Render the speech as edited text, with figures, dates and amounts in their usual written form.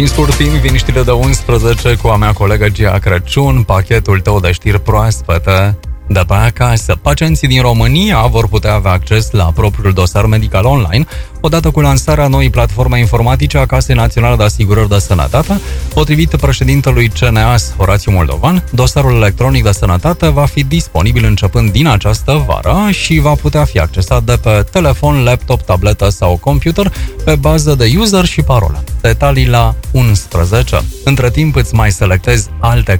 În scurt timp, vin știrile de 11 cu a mea colegă Gia Crăciun, pachetul tău de știri proaspete de pe acasă. Pacienții din România vor putea avea acces la propriul dosar medical online, odată cu lansarea noii platforme informatice a Casei Naționale de Asigurări de Sănătate. Potrivit președintelui CNAS, Horațiu Moldovan, dosarul electronic de sănătate va fi disponibil începând din această vară și va putea fi accesat de pe telefon, laptop, tabletă sau computer pe bază de user și parolă. Detalii la 11. Între timp îți mai selectezi alte